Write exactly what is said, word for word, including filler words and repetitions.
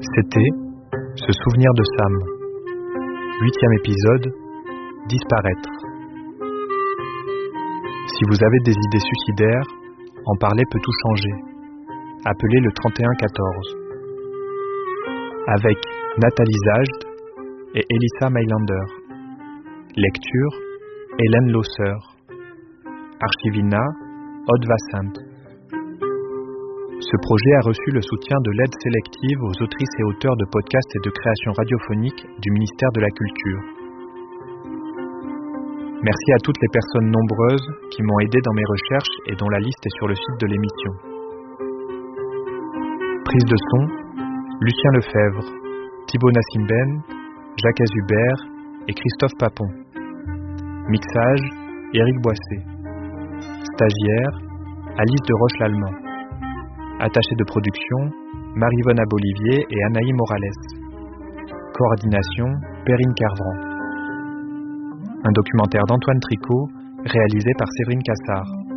C'était Ce souvenir de Sam. Huitième épisode, Disparaître. Si vous avez des idées suicidaires, en parler peut tout changer. Appelez le trente et un quatorze. Avec Nathalie Zajд et Elissa Mailander. Lecture, Hélène Losser. Archivina, Aude Vassant. Ce projet a reçu le soutien de l'aide sélective aux autrices et auteurs de podcasts et de créations radiophoniques du ministère de la Culture. Merci à toutes les personnes nombreuses qui m'ont aidé dans mes recherches et dont la liste est sur le site de l'émission. Prise de son, Lucien Lefebvre, Thibaut Nassimben, Jacques Azubert et Christophe Papon. Mixage, Éric Boissé. Stagiaire, Alice de Roche-Lallemand. Attachée de production, Marie-Vonne Abolivier et Anaï Morales. Coordination, Perrine Carvran. Un documentaire d'Antoine Tricot, réalisé par Séverine Cassard.